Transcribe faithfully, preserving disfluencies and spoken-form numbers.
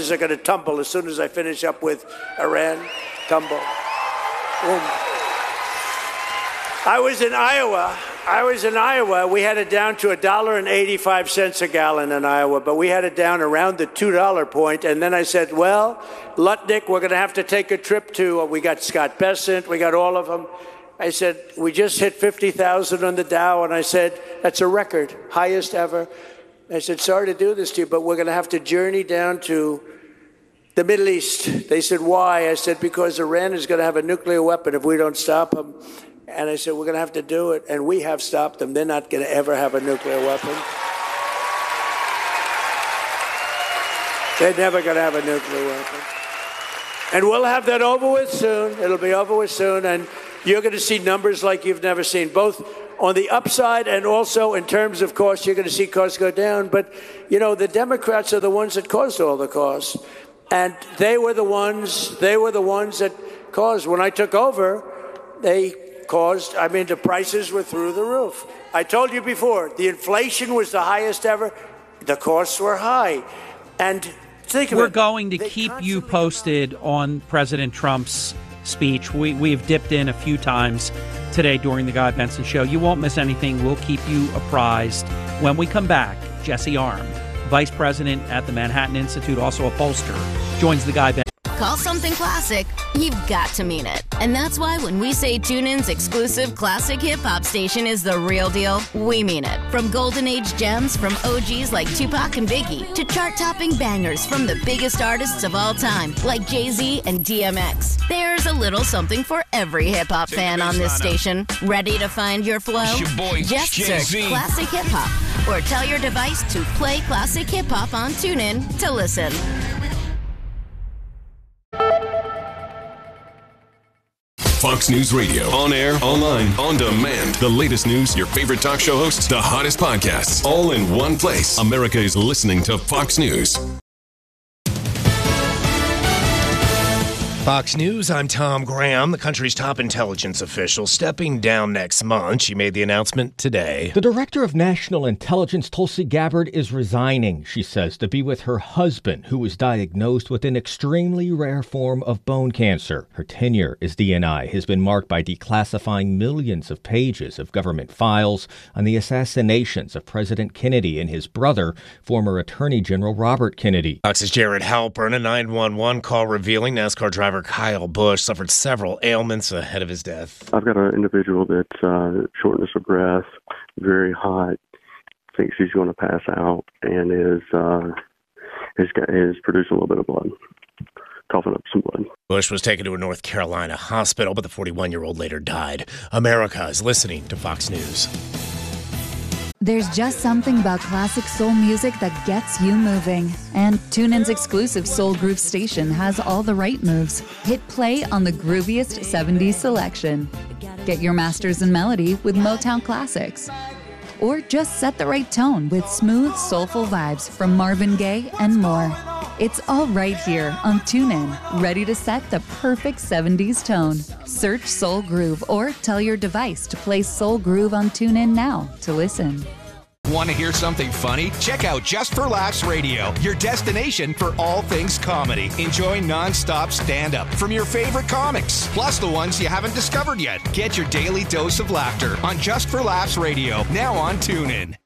prices are going to tumble as soon as I finish up with Iran. Tumble. Boom. I was in Iowa. I was in Iowa. We had it down to a dollar and eighty-five cents a gallon in Iowa, but we had it down around the two dollar point. And then I said, well, Lutnick, we're going to have to take a trip to, uh, we got Scott Bessent, we got all of them. I said, we just hit fifty thousand on the Dow. And I said, that's a record, highest ever. I said, sorry to do this to you, but we're going to have to journey down to the Middle East. They said, why? I said, because Iran is going to have a nuclear weapon if we don't stop them. And I said, we're going to have to do it. And we have stopped them. They're not going to ever have a nuclear weapon. They're never going to have a nuclear weapon. And we'll have that over with soon. It'll be over with soon. And you're going to see numbers like you've never seen, both on the upside and also in terms of costs. You're going to see costs go down. But, you know, the Democrats are the ones that caused all the costs. And they were the ones, they were the ones that caused. When I took over, they caused, I mean, the prices were through the roof. I told you before, the inflation was the highest ever. The costs were high. And think of it. We're going to keep you posted on President Trump's speech. We, we've dipped in a few times today during the Guy Benson Show. You won't miss anything. We'll keep you apprised. When we come back, Jesse Arm, Vice President at the Manhattan Institute, also a pollster, joins the Guy Benson. Call something classic, you've got to mean it. And that's why when we say TuneIn's exclusive classic hip-hop station is the real deal, we mean it. From golden age gems from O Gs like Tupac and Biggie to chart-topping bangers from the biggest artists of all time like Jay-Z and D M X. There's a little something for every hip-hop fan on this station. Ready to find your flow? Your boy, Just Jay-Z. search Classic Hip-Hop or tell your device to play Classic Hip-Hop on TuneIn to listen. Fox News Radio. On air, online, on demand. The latest news, your favorite talk show hosts, the hottest podcasts, all in one place. America is listening to Fox News. Fox News, I'm Tom Graham, the country's top intelligence official, stepping down next month. She made the announcement today. The director of national intelligence, Tulsi Gabbard, is resigning, she says, to be with her husband, who was diagnosed with an extremely rare form of bone cancer. Her tenure as D N I has been marked by declassifying millions of pages of government files on the assassinations of President Kennedy and his brother, former Attorney General Robert Kennedy. Fox's Jared Halpern, a nine one one call revealing NASCAR driver Kyle Busch suffered several ailments ahead of his death. I've got an individual that's uh, shortness of breath, very hot, thinks he's going to pass out, and is uh, is, is producing a little bit of blood, coughing up some blood. Busch was taken to a North Carolina hospital, but the forty-one-year-old later died. America is listening to Fox News. There's just something about classic soul music that gets you moving. And TuneIn's exclusive Soul Groove station has all the right moves. Hit play on the grooviest seventies selection. Get your masters in melody with Motown classics. Or just set the right tone with smooth, soulful vibes from Marvin Gaye and more. It's all right here on TuneIn, ready to set the perfect seventies tone. Search Soul Groove or tell your device to play Soul Groove on TuneIn now to listen. Want to hear something funny? Check out Just for Laughs Radio, your destination for all things comedy. Enjoy non-stop stand-up from your favorite comics, plus the ones you haven't discovered yet. Get your daily dose of laughter on Just for Laughs Radio, now on TuneIn.